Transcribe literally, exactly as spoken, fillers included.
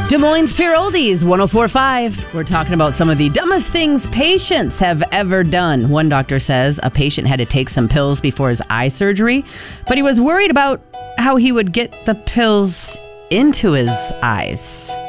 Des Moines Pure Oldies, one oh four point five. We're talking about some of the dumbest things patients have ever done. One doctor says a patient had to take some pills before his eye surgery, but he was worried about how he would get the pills into his eyes.